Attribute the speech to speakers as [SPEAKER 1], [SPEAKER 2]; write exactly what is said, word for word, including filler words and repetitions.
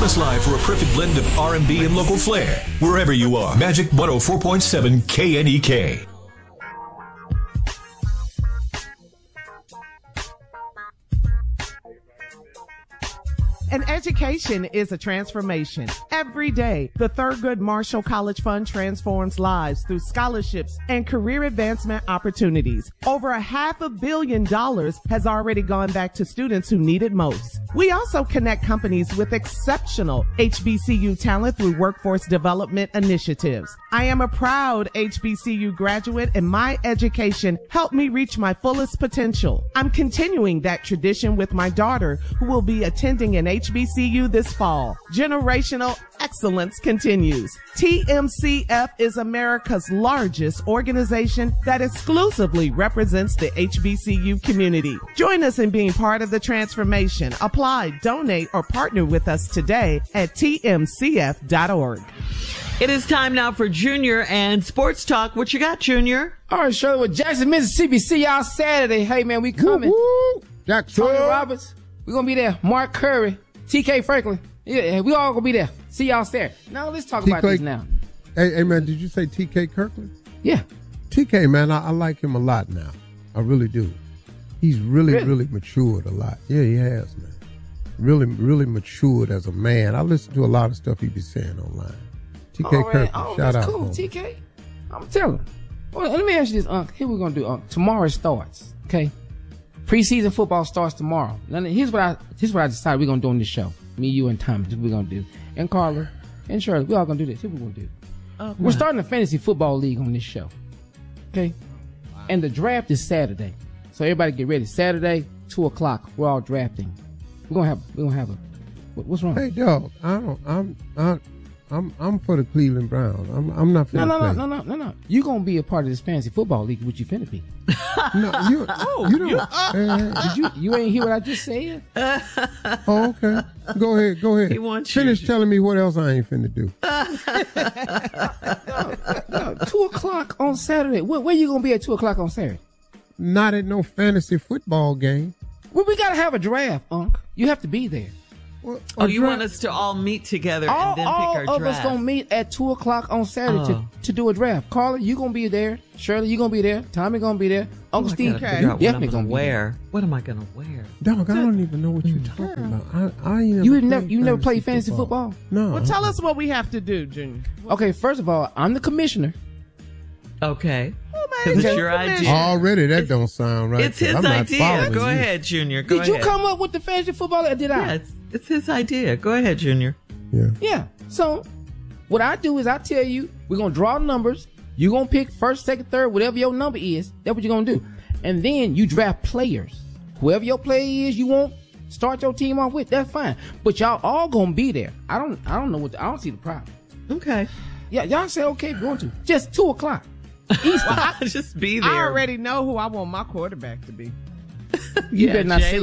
[SPEAKER 1] Stream us live for a perfect blend of R and B and local flair. Wherever you are, Magic one oh four point seven K N E K.
[SPEAKER 2] An education is a transformation. Every day, the Thurgood Marshall College Fund transforms lives through scholarships and career advancement opportunities. Over a half a billion dollars has already gone back to students who need it most. We also connect companies with exceptional H B C U talent through workforce development initiatives. I am a proud H B C U graduate, and my education helped me reach my fullest potential. I'm continuing that tradition with my daughter, who will be attending an H B C U this fall. Generational excellence continues. T M C F is America's largest organization that exclusively represents the H B C U community. Join us in being part of the transformation. Apply, donate, or partner with us today at T M C F dot org.
[SPEAKER 3] It is time now for Junior and Sports Talk. What you got, Junior?
[SPEAKER 4] All right, Shirley, with Jackson, Mississippi. See y'all Saturday. Hey, man, we coming.
[SPEAKER 5] Woo-woo. Jackson.
[SPEAKER 4] Tony Roberts. We're going to be there. Mark Curry. T K Franklin. Yeah, we all going to be there. See y'all Saturday. Now, let's talk
[SPEAKER 5] T K,
[SPEAKER 4] about this now.
[SPEAKER 5] Hey, hey, man, did you say T K Kirkland?
[SPEAKER 4] Yeah.
[SPEAKER 5] T K, man, I, I like him a lot now. I really do. He's really,
[SPEAKER 4] really,
[SPEAKER 5] really matured a lot. Yeah, he has, man. Really, really matured as a man. I listen to a lot of stuff he be saying online. T K
[SPEAKER 4] oh,
[SPEAKER 5] Kirkland,
[SPEAKER 4] oh,
[SPEAKER 5] shout
[SPEAKER 4] that's
[SPEAKER 5] out.
[SPEAKER 4] Cool,
[SPEAKER 5] home.
[SPEAKER 4] T K. I'm telling you. Well, let me ask you this, Unc. Here we're going to do, Unc. Tomorrow starts, okay? Preseason football starts tomorrow. Now, here's what I here's what I decided we're going to do on this show. Me, you, and Thomas. This is what we're going to do. And Carla, and Shirley. We're all going to do this. Here's what we're going to do. Okay. We're starting a fantasy football league on this show. Okay? Wow. And the draft is Saturday. So everybody get ready. Saturday, two o'clock. We're all drafting. We're going to have, we're going to have a, what, what's wrong?
[SPEAKER 5] Hey, dog, I don't, I'm, I, I'm, I'm for the Cleveland Browns. I'm, I'm not finna
[SPEAKER 4] No, no,
[SPEAKER 5] play.
[SPEAKER 4] no, no, no, no, no. You're going to be a part of this fantasy football league, which you finna be.
[SPEAKER 5] No, you, oh, you don't. You, uh,
[SPEAKER 4] Did you, you ain't hear what I just said?
[SPEAKER 5] Oh, okay. Go ahead, go ahead.
[SPEAKER 3] He wants
[SPEAKER 5] Finish
[SPEAKER 3] you.
[SPEAKER 5] telling me what else I ain't finna do.
[SPEAKER 4] no, no, two o'clock on Saturday. Where, where you going to be at two o'clock on Saturday?
[SPEAKER 5] Not at no fantasy football game.
[SPEAKER 4] Well, we got to have a draft, Unc. You have to be there.
[SPEAKER 5] Well,
[SPEAKER 3] Oh, you
[SPEAKER 5] dra-
[SPEAKER 3] want us to all meet together
[SPEAKER 4] All,
[SPEAKER 3] and then
[SPEAKER 4] all
[SPEAKER 3] pick our
[SPEAKER 4] of
[SPEAKER 3] draft?
[SPEAKER 4] us going to meet at two o'clock on Saturday
[SPEAKER 3] Oh.
[SPEAKER 4] to, to do a draft. Carla, you going to be there. Shirley, you going to be there. Tommy going to be there. Uncle
[SPEAKER 3] Oh, I
[SPEAKER 4] Steve,
[SPEAKER 3] gotta figure out what
[SPEAKER 4] definitely
[SPEAKER 3] I'm
[SPEAKER 4] going
[SPEAKER 3] gonna
[SPEAKER 4] to be
[SPEAKER 3] wear. What am I gonna wear?
[SPEAKER 5] Dog, I don't even know what you're talking about. I, I ain't never
[SPEAKER 4] You
[SPEAKER 5] played
[SPEAKER 4] never, you never played fantasy football?
[SPEAKER 5] No.
[SPEAKER 2] Well, tell us what we have to do, Junior.
[SPEAKER 4] Okay, first of all, I'm the commissioner.
[SPEAKER 3] Okay.
[SPEAKER 2] Oh,
[SPEAKER 3] Because
[SPEAKER 2] man,
[SPEAKER 3] it's your idea.
[SPEAKER 5] Already, that don't sound right.
[SPEAKER 3] It's his
[SPEAKER 5] I'm not
[SPEAKER 3] idea.
[SPEAKER 5] following
[SPEAKER 3] Go
[SPEAKER 5] you.
[SPEAKER 3] ahead, Junior. Go
[SPEAKER 4] Did you
[SPEAKER 3] ahead.
[SPEAKER 4] come up with the fantasy football or did I?
[SPEAKER 3] Yeah, it's, it's his idea. Go ahead, Junior.
[SPEAKER 5] Yeah.
[SPEAKER 4] Yeah. So what I do is I tell you, we're going to draw numbers. You're going to pick first, second, third, whatever your number is. That's what you're going to do. And then you draft players. Whoever your player is you want, start your team off with, that's fine. But y'all all going to be there. I don't I don't know what, the, I don't see the problem.
[SPEAKER 3] Okay.
[SPEAKER 4] Yeah, y'all say okay if you want to. Just two o'clock. Eastern.
[SPEAKER 3] Just be there.
[SPEAKER 2] I already know who I want my quarterback to be.
[SPEAKER 4] You
[SPEAKER 3] Yeah,
[SPEAKER 4] better not
[SPEAKER 3] Jay
[SPEAKER 4] say